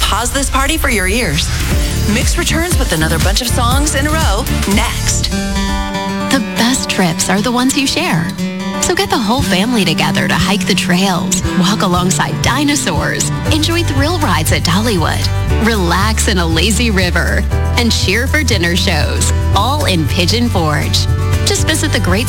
pause this party for your ears. Mix returns with another bunch of songs in a row next. The best trips are the ones you share. So get the whole family together to hike the trails, walk alongside dinosaurs, enjoy thrill rides at Dollywood, relax in a lazy river, and cheer for dinner shows, all in Pigeon Forge. Just visit the great